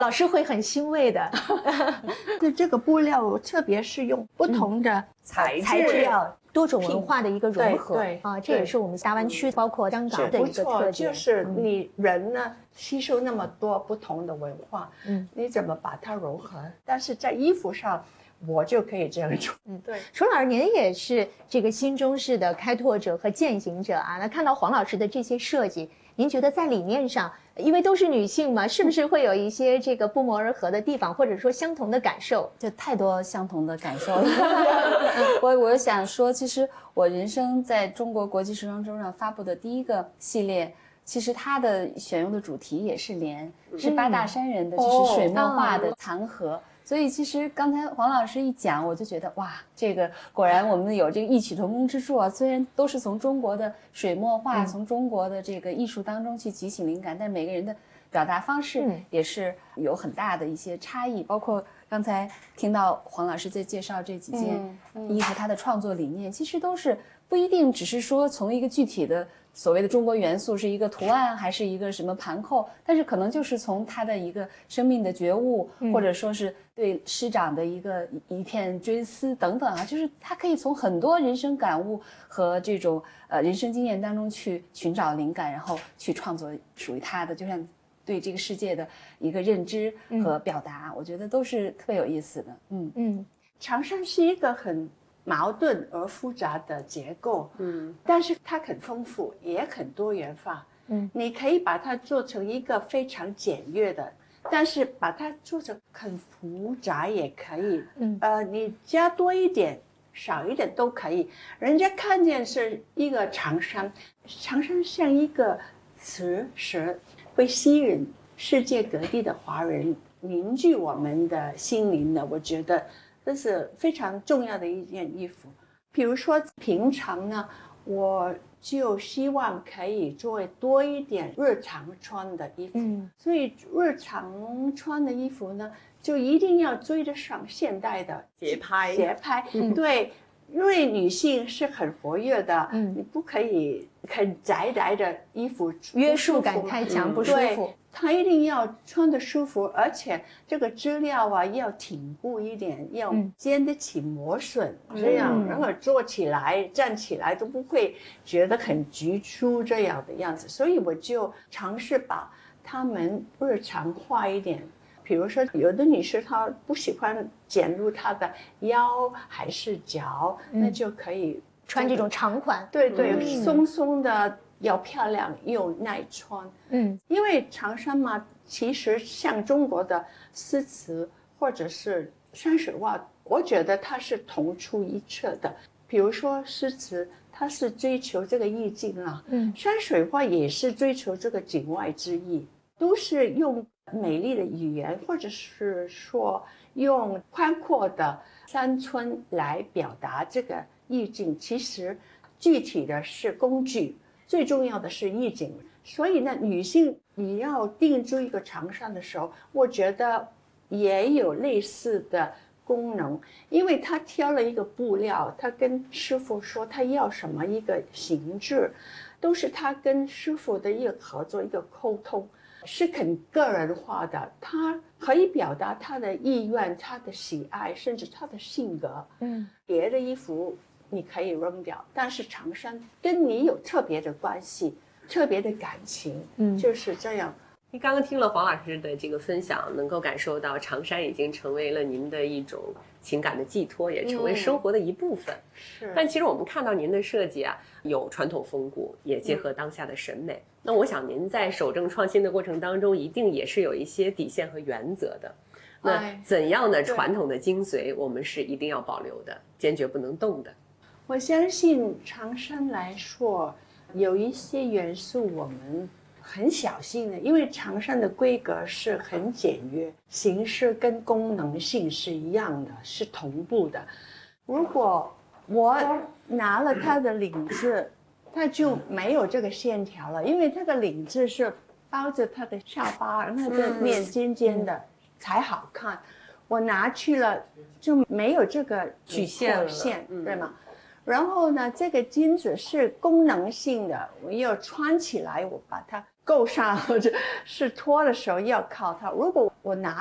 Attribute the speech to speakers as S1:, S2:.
S1: 老师会很欣慰的。
S2: 那这个布料特别是用不同的材料。
S1: 多种文化的一个融合，
S2: 对
S1: 啊，这也是我们大湾区包括香港的一个特点。
S2: 就是你人呢吸收那么多不同的文化，你怎么把它融合？但是在衣服上，我就可以这样做。
S1: 对。楚老师，您也是这个新中式的开拓者和践行者啊。那看到黄老师的这些设计，您觉得在理念上，因为都是女性嘛，是不是会有一些这个不谋而合的地方，或者说相同的感受？
S3: 就太多相同的感受了。我想说，其实我人生在中国国际时装周上发布的第一个系列，其实它的选用的主题也是莲，是八大山人的，就是水墨画的残荷。所以其实刚才黄老师一讲，我就觉得哇，这个果然我们有这个异曲同工之处啊。虽然都是从中国的水墨画，从中国的这个艺术当中去汲取灵感，但每个人的表达方式也是有很大的一些差异。包括刚才听到黄老师在介绍这几件衣服，它的创作理念其实都是不一定只是说从一个具体的所谓的中国元素是一个图案还是一个什么盘扣，但是可能就是从他的一个生命的觉悟，或者说是对师长的一片追思等等啊，就是他可以从很多人生感悟和这种人生经验当中去寻找灵感，然后去创作属于他的，就像对这个世界的一个认知和表达，我觉得都是特别有意思的。
S2: 长衫是一个很矛盾而复杂的结构，但是它很丰富，也很多元化。你可以把它做成一个非常简约的，但是把它做成很复杂也可以。你加多一点少一点都可以，人家看见是一个长衫，长衫像一个磁石，会吸引世界各地的华人，凝聚我们的心灵的。我觉得这是非常重要的一件衣服。比如说平常呢，我就希望可以做多一点日常穿的衣服，所以日常穿的衣服呢，就一定要追得上现代的
S4: 节拍。
S2: 对，因为女性是很活跃的，你不可以很窄的衣服，
S1: 约束感太强，不舒服。
S2: 它一定要穿得舒服，而且这个织料啊要挺固一点，要经得起磨损，这样然后坐起来站起来都不会觉得很局促这样的样子。所以我就尝试把它们日常化一点。比如说有的女士她不喜欢显露她的腰还是脚，那就可以
S1: 穿这种长款，
S2: 对，松松的，要漂亮又耐穿。因为长衫嘛，其实像中国的诗词或者是山水画，我觉得它是同出一辙的。比如说诗词，它是追求这个意境啊，山水画也是追求这个景外之意，都是用美丽的语言，或者是说用宽阔的山村来表达这个意境。其实具体的是工具，最重要的是意境。所以呢，女性你要定做一个长衫的时候，我觉得也有类似的功能。因为他挑了一个布料，他跟师傅说他要什么一个形制，都是他跟师傅的一个合作，一个沟通，是很个人化的。他可以表达他的意愿，他的喜爱，甚至他的性格。别的衣服你可以扔掉，但是长衫跟你有特别的关系，特别的感情，就是这样。
S4: 你刚刚听了黄老师的这个分享，能够感受到长衫已经成为了您的一种情感的寄托，也成为生活的一部分。
S2: 是。
S4: 但其实我们看到您的设计啊，有传统风骨，也结合当下的审美。那我想您在守正创新的过程当中，一定也是有一些底线和原则的。那怎样的传统的精髓，我们是一定要保留的，坚决不能动的。
S2: 我相信长衫来说，有一些元素我们很小心的，因为长衫的规格是很简约，形式跟功能性是一样的，是同步的。如果我拿了它的领子，它就没有这个线条了，因为这个领子是包着它的下巴，然后它的面尖尖的才好看。我拿去了就没有这个
S4: 曲线了，
S2: 对吗？然后呢，这个巾子是功能性的，我要穿起来，我把它够上或者是脱的时候要靠它。如果我拿